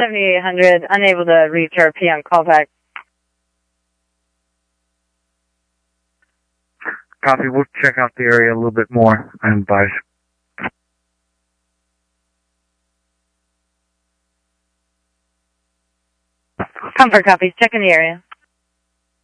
7800, unable to reach our PM callback. Copy, we'll check out the area a little bit more and advise. Comfort copies, checking the area.